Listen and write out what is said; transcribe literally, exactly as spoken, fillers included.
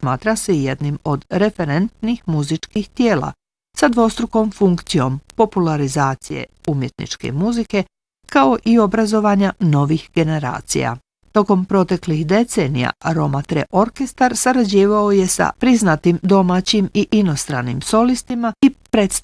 smatra se jednim od referentnih muzičkih tijela sa dvostrukom funkcijom popularizacije umjetničke muzike kao i obrazovanja novih generacija. Tokom proteklih decenija Roma Tre Orkestar sarađivao je sa priznatim domaćim i inostranim solistima i predstavljao